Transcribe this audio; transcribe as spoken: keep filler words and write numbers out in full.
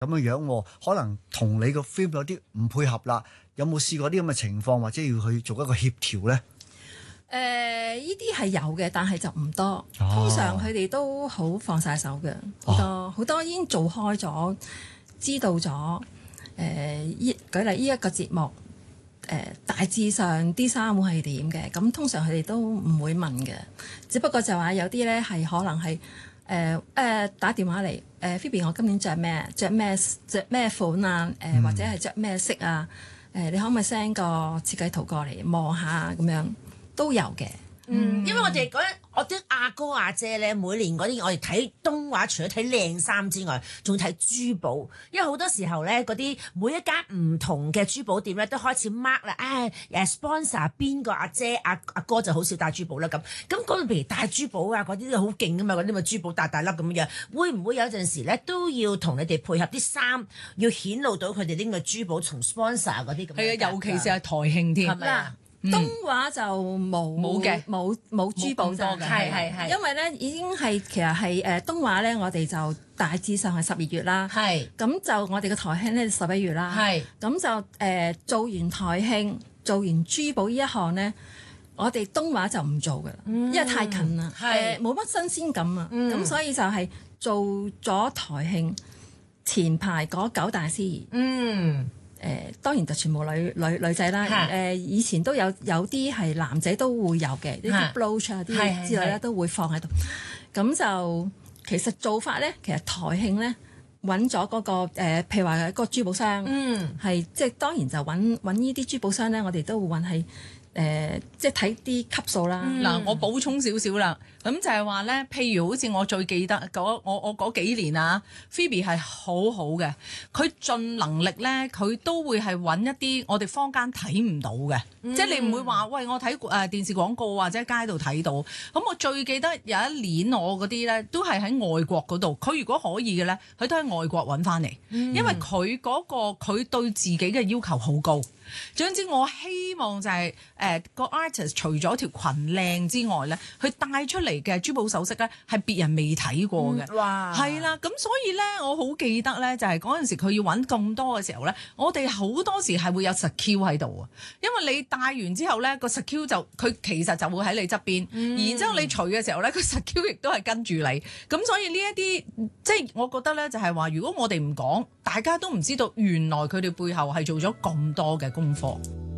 咁樣樣，可能同你個 film 有啲唔配合啦。有冇試過啲咁嘅情況，或者要去做一個協調咧？ 誒，呢啲係有嘅，但係就唔多。哦、通常佢哋都好放晒手嘅，好多好、哦、多已經做開咗，知道咗。誒、呃，依舉例呢一個節目，誒、呃、大致上啲衫會係點嘅，咁通常佢哋都唔會問嘅。只不過就話有啲咧係可能係誒誒打電話嚟，誒、呃、Phoebe 我今年着咩？着咩着咩款啊？誒、呃嗯、或者係着咩色啊？誒、呃、你可唔可以 send 個設計圖過嚟望下咁樣？都有嘅。 嗯，因為我哋嗰我啲阿哥阿姐咧，每年嗰啲我哋睇東畫，除咗睇靚衫之外，仲睇珠寶。因為好多時候咧，嗰啲每一間唔同嘅珠寶店咧，都開始 mark 啦，唉、哎、誒 sponsor 邊個阿姐阿阿哥就好少戴珠寶啦咁。咁嗰度譬如戴珠寶啊，嗰啲都好勁噶嘛，嗰啲咪珠寶大大粒咁樣。會唔會有陣時咧都要同你哋配合啲衫，要顯露到佢哋呢個珠寶從 sponsor 嗰啲咁？ 係啊，尤其是係台慶添， 係咪啊？ 東畫就冇冇嘅， 冇冇珠寶多嘅， 係係係。 因為咧已經係其實係誒東畫咧，我哋就大致上係十二月啦， 係咁就我哋嘅台慶咧十一月啦， 係咁就誒、呃、做完台慶，做完珠寶呢一項咧，我哋東畫就唔做㗎啦，嗯、因為太近啦，誒冇乜新鮮感啊，咁、嗯、所以就係做咗台慶前排嗰九大司儀。 嗯。 誒、呃、當然就全部女女女仔啦，誒、呃、以前都有有啲係男仔都會有嘅，呢啲 brooch 啊啲之類咧都會放喺度。咁就其實做法咧，其實台慶咧揾咗嗰個、呃、譬如話嗰個珠寶商，嗯，係即係當然就揾揾呢啲珠寶商咧，我哋都會揾係誒即係睇啲級數啦。 嗱、嗯，我補充少少啦。咁就係話咧，譬如好似我最記得嗰我我嗰幾年啊 Phoebe 係好好嘅，佢盡能力咧，佢都會係揾一啲我哋坊間睇唔到嘅，嗯、即係你唔會話喂我睇誒、呃、電視廣告或者街度睇到。咁我最記得有一年我嗰啲咧都係喺外國嗰度，佢如果可以嘅咧，佢都喺外國揾翻嚟，嗯、因為佢嗰、嗰個佢對自己嘅要求好高。總之我希望就係、是、誒、呃、個 artist 除咗條裙靚之外咧，佢帶出嚟嘅珠寶首飾咧係別人未睇過嘅、嗯，哇，係啦，咁所以咧我好記得咧就係嗰陣時佢要揾咁多嘅時候咧，我哋好多時係會有 secure 喺度啊，因為你戴完之後咧個 secure 就佢其實就會喺你側邊，嗯、然之後你除嘅時候咧個 secure 亦都係跟住你，咁所以呢一啲即係我覺得咧就係話，如果我哋唔講，大家都唔知道原來佢哋背後係做咗咁多嘅功課。